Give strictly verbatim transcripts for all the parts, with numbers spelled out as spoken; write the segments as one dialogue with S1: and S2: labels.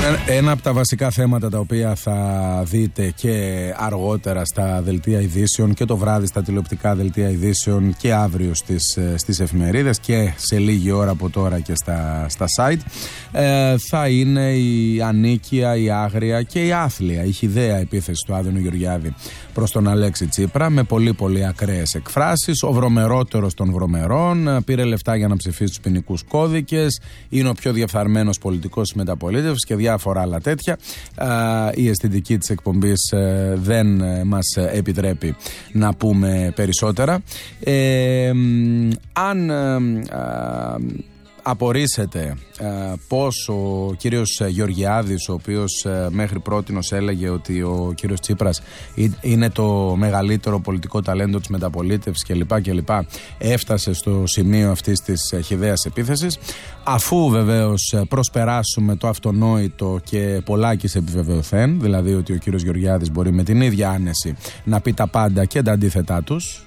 S1: Ένα από τα βασικά θέματα τα οποία θα δείτε και αργότερα στα δελτία ειδήσεων και το βράδυ στα τηλεοπτικά δελτία ειδήσεων και αύριο στις, στις εφημερίδες και σε λίγη ώρα από τώρα και στα, στα site ε, θα είναι η ανίκεια, η άγρια και η άθλια, η χυδαία επίθεση του Άδωνου Γεωργιάδη προς τον Αλέξη Τσίπρα με πολύ πολύ ακραίες εκφράσεις. Ο βρωμερότερος των βρωμερών, πήρε λεφτά για να ψηφίσει τους ποινικούς κώδικες, είναι ο πιο διαφθαρμένος πολιτικός της μεταπολίτευσης και διάφορα άλλα τέτοια. Η αισθητική της εκπομπής δεν μας επιτρέπει να πούμε περισσότερα. Ε, αν απορρίσετε ε, πως ο κύριος Γεωργιάδης, ο οποίος ε, μέχρι πρότινος έλεγε ότι ο κύριος Τσίπρας είναι το μεγαλύτερο πολιτικό ταλέντο της μεταπολίτευσης κλπ, κλπ, έφτασε στο σημείο αυτής της χυδαίας επίθεσης, αφού βεβαίως προσπεράσουμε το αυτονόητο και πολλάκις επιβεβαιωθέν, δηλαδή ότι ο κύριος Γεωργιάδης μπορεί με την ίδια άνεση να πει τα πάντα και τα αντίθετά τους.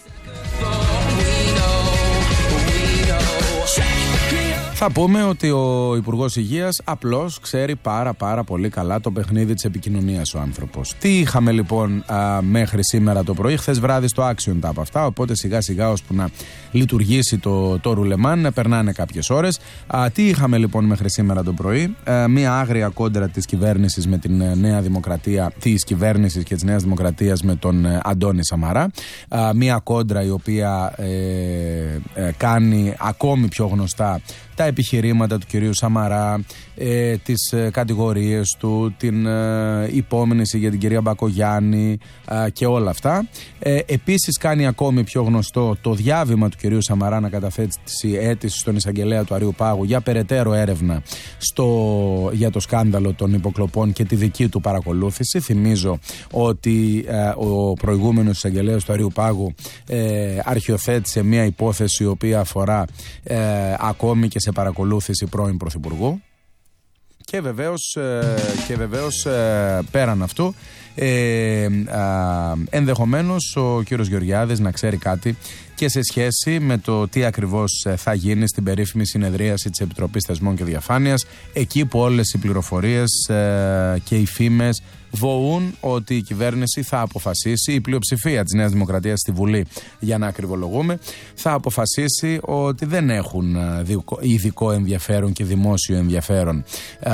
S1: Θα πούμε ότι ο Υπουργός Υγείας απλώς ξέρει πάρα πάρα πολύ καλά το παιχνίδι της επικοινωνίας ο άνθρωπος. Τι είχαμε λοιπόν α, μέχρι σήμερα το πρωί, χθες βράδυ στο Action τα από αυτά, οπότε σιγά σιγά ώσπου να λειτουργήσει το, το ρουλεμάν περνάνε κάποιες ώρες. Α, τι είχαμε λοιπόν μέχρι σήμερα το πρωί, α, μια άγρια κόντρα της κυβέρνησης με την Νέα Δημοκρατία, της κυβέρνησης και της Νέας Δημοκρατίας με τον ε, Αντώνη Σαμαρά, α, μια κόντρα η οποία ε, ε, κάνει ακόμη πιο γνωστά τα επιχειρήματα του κυρίου Σαμαρά, ε, τις ε, κατηγορίες του, την ε, υπόμνηση για την κυρία Μπακογιάννη ε, και όλα αυτά. Ε, επίσης κάνει ακόμη πιο γνωστό το διάβημα του κυρίου Σαμαρά να καταθέσει αίτηση στον εισαγγελέα του Αριουπάγου για περαιτέρω έρευνα στο, για το σκάνδαλο των υποκλοπών και τη δική του παρακολούθηση. Θυμίζω ότι ε, ο προηγούμενος εισαγγελέας του Αριουπάγου ε, αρχιοθέτησε μια υπόθεση η οποία αφορά ε, ακόμη και σε παρακολούθηση πρώην Πρωθυπουργού. Και βεβαίως, και βεβαίως πέραν αυτού ε, α, ενδεχομένως ο κύριος Γεωργιάδης να ξέρει κάτι και σε σχέση με το τι ακριβώς θα γίνει στην περίφημη συνεδρίαση της Επιτροπής Θεσμών και Διαφάνειας, εκεί που όλες οι πληροφορίες ε, και οι φήμες βοούν ότι η κυβέρνηση θα αποφασίσει, η πλειοψηφία της Νέας Δημοκρατίας στη Βουλή, για να ακριβολογούμε, θα αποφασίσει ότι δεν έχουν ειδικό ενδιαφέρον και δημόσιο ενδιαφέρον α,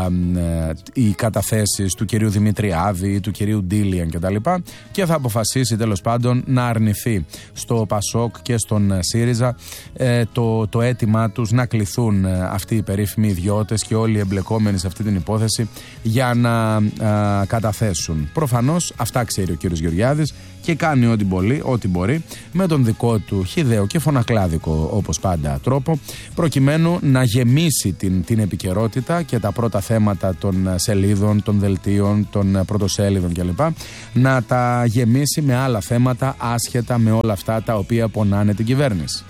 S1: οι καταθέσεις του κυρίου Δημητριάδη, του κυρίου Ντίλιαν κτλ. Και θα αποφασίσει τέλος πάντων να αρνηθεί στο Πασόκ και στον ΣΥΡΙΖΑ ε, το, το αίτημά τους να κληθούν αυτοί οι περίφημοι ιδιώτες και όλοι οι εμπλεκόμενοι σε αυτή την υπόθεση για να α, καταθέσουν. Προφανώς αυτά ξέρει ο κύριος Γεωργιάδης και κάνει ό,τι μπορεί, ό,τι μπορεί με τον δικό του χυδαίο και φωνακλάδικο όπως πάντα τρόπο, προκειμένου να γεμίσει την, την επικαιρότητα και τα πρώτα θέματα των σελίδων, των δελτίων, των πρωτοσέλιδων κλπ. Να τα γεμίσει με άλλα θέματα άσχετα με όλα αυτά τα οποία πονάνε την κυβέρνηση.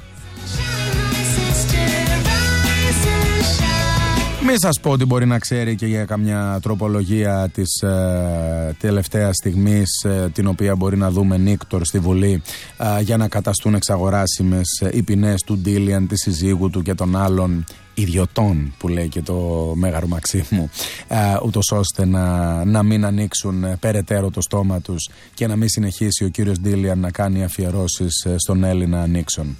S1: Μη σας πω ότι μπορεί να ξέρει και για καμιά τροπολογία της ε, τελευταίας στιγμής, ε, την οποία μπορεί να δούμε νύκτορ στη Βουλή, ε, για να καταστούν εξαγοράσιμες ε, οι ποινές του Ντίλιαν, της συζύγου του και των άλλων ιδιωτών, που λέει και το Μέγαρο Μαξίμου, ε, ούτως ώστε να, να μην ανοίξουν ε, περαιτέρω το στόμα τους και να μην συνεχίσει ο κύριος Ντίλιαν να κάνει αφιερώσεις ε, στον Έλληνα Νίξον.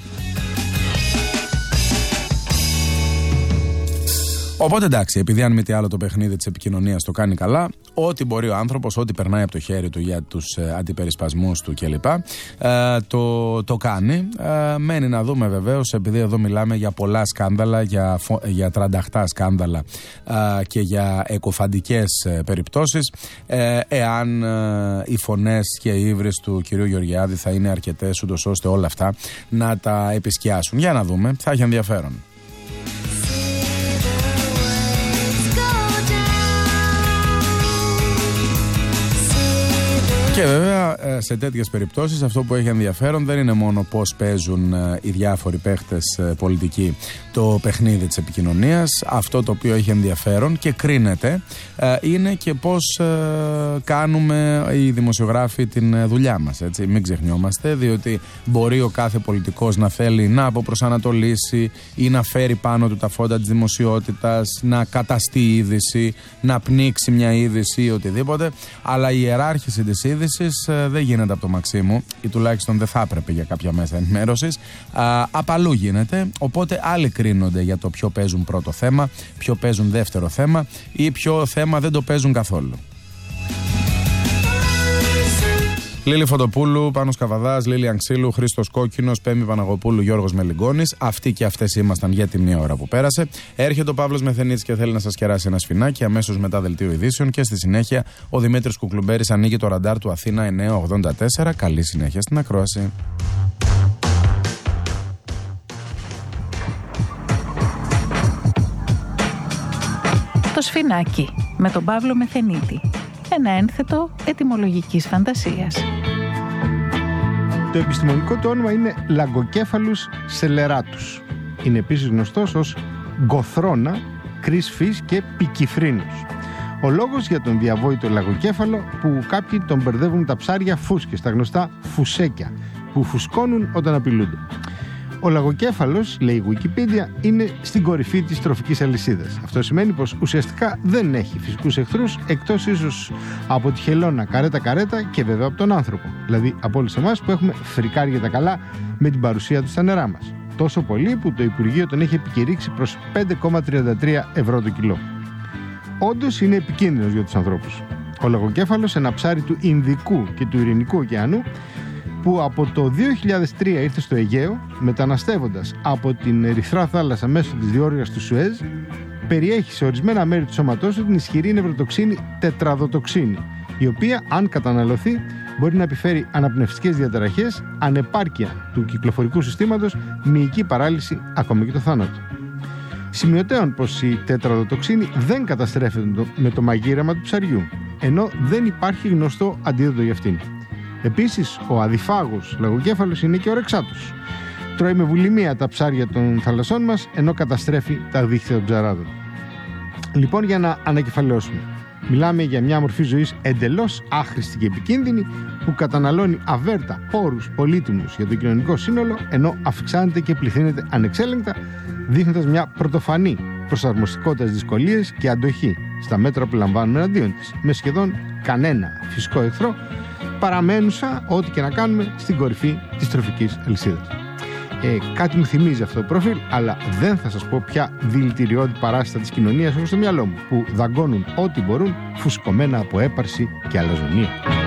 S1: Οπότε εντάξει, επειδή αν μη τι άλλο το παιχνίδι της επικοινωνίας το κάνει καλά, ό,τι μπορεί ο άνθρωπος, ό,τι περνάει από το χέρι του για τους ε, αντιπερισπασμούς του κλπ. Ε, το, το κάνει. Ε, μένει να δούμε βεβαίως, επειδή εδώ μιλάμε για πολλά σκάνδαλα, για, για τρανταχτά σκάνδαλα ε, και για εκοφαντικές ε, περιπτώσεις, ε, εάν ε, οι φωνές και οι ύβρις του κυρίου Γεωργιάδη θα είναι αρκετές ούτως ώστε όλα αυτά να τα επισκιάσουν. Για να δούμε, θα έχει ενδιαφέρον. Και βέβαια σε τέτοιες περιπτώσεις αυτό που έχει ενδιαφέρον δεν είναι μόνο πώς παίζουν οι διάφοροι παίχτες πολιτικοί το παιχνίδι της επικοινωνίας. Αυτό το οποίο έχει ενδιαφέρον και κρίνεται είναι και πώς κάνουμε οι δημοσιογράφοι την δουλειά μας. Έτσι. Μην ξεχνιόμαστε, διότι μπορεί ο κάθε πολιτικός να θέλει να αποπροσανατολίσει ή να φέρει πάνω του τα φόντα της δημοσιότητας, να καταστεί είδηση, να πνίξει μια είδηση ή οτιδήποτε. Αλλά η ιεράρχηση της είδησης δεν γίνεται από το Μαξίμου, ή τουλάχιστον δεν θα έπρεπε για κάποια μέσα ενημέρωσης. Απαλού γίνεται. Οπότε άλλοι κρίνονται για το ποιο παίζουν πρώτο θέμα, ποιο παίζουν δεύτερο θέμα ή ποιο θέμα δεν το παίζουν καθόλου. Λίλη Φωτοπούλου, Πάνος Καβαδάς, Λίλη Ανξίλου, Χρήστος Κόκκινος, Πέμη Παναγοπούλου, Γιώργος Μελιγκόνης. Αυτοί και αυτές ήμασταν για τη μία ώρα που πέρασε. Έρχεται ο Παύλος Μεθενίτης και θέλει να σας κεράσει ένα σφινάκι αμέσως μετά δελτίο ειδήσεων και στη συνέχεια ο Δημήτρης Κουκλουμπέρης ανοίγει το ραντάρ του Αθήνα εννιακόσια ογδόντα τέσσερα. Καλή συνέχεια στην ακρόαση.
S2: Το σφινάκι με τον Παύλο Μεθενίτη. Ένα ένθετο ετυμολογικής φαντασίας.
S3: Το επιστημονικό του όνομα είναι Λαγκοκέφαλους σελεράτους. Είναι επίσης γνωστός ως γκοθρώνα, κρυσφής και πικυφρίνος. Ο λόγος για τον διαβόητο λαγοκέφαλο που κάποιοι τον μπερδεύουν τα ψάρια φούσκες, τα γνωστά φουσέκια, που φουσκώνουν όταν απειλούνται. Ο λαγοκέφαλος, λέει η Wikipedia, είναι στην κορυφή της τροφικής αλυσίδας. Αυτό σημαίνει πως ουσιαστικά δεν έχει φυσικούς εχθρούς, εκτός ίσως από τη χελώνα καρέτα-καρέτα και βέβαια από τον άνθρωπο. Δηλαδή από όλους εμάς που έχουμε φρικάρει τα καλά με την παρουσία του στα νερά μας. Τόσο πολύ που το Υπουργείο τον έχει επικηρύξει προς πέντε κόμμα τριάντα τρία ευρώ το κιλό. Όντως είναι επικίνδυνος για τους ανθρώπους. Ο λαγοκέφαλος, ένα ψάρι του Ινδικού και του Ειρηνικού ωκεανού, που από το δύο χιλιάδες τρία ήρθε στο Αιγαίο, μεταναστεύοντας από την Ερυθρά θάλασσα μέσω της διόρυγας του Σουέζ, περιέχει σε ορισμένα μέρη του σώματός του την ισχυρή νευροτοξίνη τετραδοτοξίνη, η οποία, αν καταναλωθεί, μπορεί να επιφέρει αναπνευστικές διαταραχές, ανεπάρκεια του κυκλοφορικού συστήματος, μυϊκή παράλυση, ακόμη και το θάνατο. Σημειωτέων πως η τετραδοτοξίνη δεν καταστρέφεται με το μαγείρεμα του ψαριού, ενώ δεν υπάρχει γνωστό αντίδοτο για αυτήν. Επίσης, ο αδιφάγος λαγοκέφαλος είναι και ορεξάτος. Τρώει με βουλημία τα ψάρια των θαλασσών μας, ενώ καταστρέφει τα δίχτυα των ψαράδων. Λοιπόν, για να ανακεφαλαιώσουμε, μιλάμε για μια μορφή ζωής εντελώς άχρηστη και επικίνδυνη, που καταναλώνει αβέρτα πόρους πολύτιμους για το κοινωνικό σύνολο, ενώ αυξάνεται και πληθύνεται ανεξέλεγκτα, δείχνοντας μια πρωτοφανή προσαρμοστικότητα στις δυσκολίες και αντοχή στα μέτρα που λαμβάνουμε εναντίον της, με σχεδόν κανένα φυσικό εχθρό, παραμένουσα ό,τι και να κάνουμε στην κορυφή της τροφικής αλυσίδας. Ε, κάτι μου θυμίζει αυτό το προφίλ, αλλά δεν θα σας πω ποια δηλητηριώδη παράσιτα της κοινωνίας έχω στο μυαλό μου, που δαγκώνουν ό,τι μπορούν, φουσκωμένα από έπαρση και αλαζονία.